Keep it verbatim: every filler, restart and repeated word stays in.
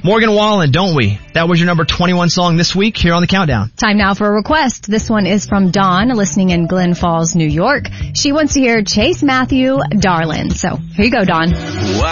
Morgan Wallen, Don't We? That was your number twenty-one song this week here on the Countdown. Time now for a request. This one is from Dawn, listening in Glen Falls, New York. She wants to hear Chase Matthew, Darlin'. So here you go, Dawn. Wow.